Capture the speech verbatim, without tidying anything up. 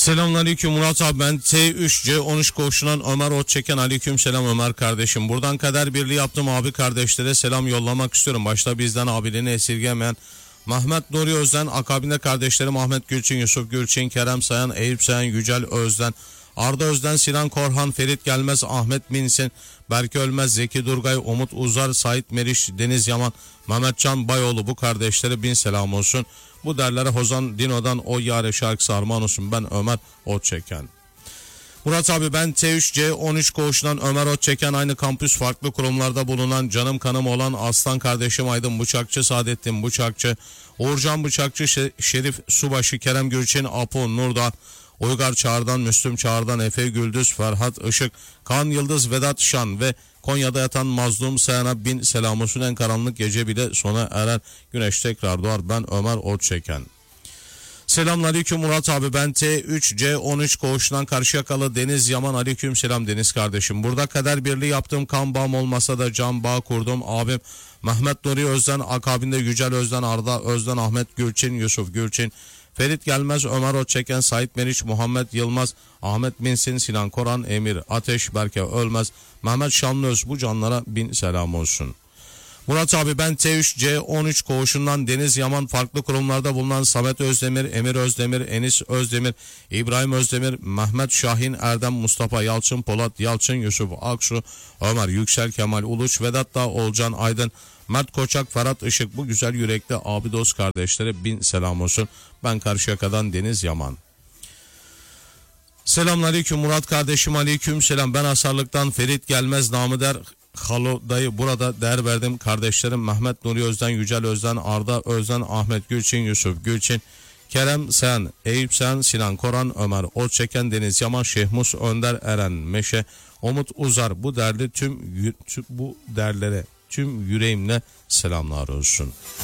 Selamünaleyküm Murat abi, ben T üç C on üç koğuşundan Ömer Ot çeken. Aleyküm selam Ömer kardeşim. Buradan kader birliği yaptım abi kardeşlere selam yollamak istiyorum. Başta bizden abiliğini esirgemeyen Mehmet Nuri Özden, akabinde kardeşlerim Ahmet Gülçin, Yusuf Gülçin, Kerem Sayan, Eyüp Sayan, Yücel Özden, Arda Özden, Sinan Korhan, Ferit Gelmez, Ahmet Minsin, Berke Ölmez, Zeki Durgay, Umut Uzar, Sait Meriç, Deniz Yaman, Mehmetcan Bayoğlu, bu kardeşlere bin selam olsun. Bu derlere Hozan Dino'dan O Yare şarkısı armağan olsun. Ben Ömer Ot çeken. Murat abi, ben T üç C on üç koğuşundan Ömer Ot çeken, aynı kampüs farklı kurumlarda bulunan canım kanım olan aslan kardeşim Aydın Bıçakçı, Saadettin Bıçakçı, Uğurcan Bıçakçı, Şerif Subaşı, Kerem Gülçin, Apo Nurdan, Uygar Çağrı'dan, Müslüm Çağrı'dan, Efe Güldüz, Ferhat Işık, Kaan Yıldız, Vedat Şan ve Konya'da yatan mazlum Sayan'a bin selam olsun. En karanlık gece bile sona erer, güneş tekrar doğar. Ben Ömer Ot çeken. Selamünaleyküm Murat abi, ben T üç C on üç koğuşundan Karşıyakalı Deniz Yaman. Aleyküm selam Deniz kardeşim. Burada kader birliği yaptığım, kan bağım olmasa da can bağ kurdum abim Mehmet Nuri Özden, akabinde Yücel Özden, Arda Özden, Ahmet Gülçin, Yusuf Gülçin, Ferit Gelmez, Ömer Ot çeken, Sait Meriç, Muhammed Yılmaz, Ahmet Minsin, Sinan Koran, Emir Ateş, Berke Ölmez, Mehmet Şanlıöz, bu canlara bin selam olsun. Murat abi, ben T üç C on üç koğuşundan Deniz Yaman, farklı kurumlarda bulunan Samet Özdemir, Emir Özdemir, Enis Özdemir, İbrahim Özdemir, Mehmet Şahin Erdem, Mustafa Yalçın, Polat Yalçın, Yusuf Aksu, Ömer Yüksel, Kemal Uluç, Vedat Dağ, Olcan Aydın, Mert Koçak, Ferhat Işık, bu güzel yürekli abi dost kardeşlere bin selam olsun. Ben Karşıyaka'dan Deniz Yaman. Selamünaleyküm Murat kardeşim, aleyküm selam. Ben Asarlık'tan Ferit Gelmez, namı der Halo dayı, burada değer verdim kardeşlerim Mehmet Nuri Özden, Yücel Özden, Arda Özden, Ahmet Gülçin, Yusuf Gülçin, Kerem Sen, Eyüp Sen, Sinan Koran, Ömer Ot çeken, Deniz Yaman, Şehmus Önder, Eren Meşe, Umut Uzar, bu derli tüm bu derlere tüm yüreğimle selamlar olsun.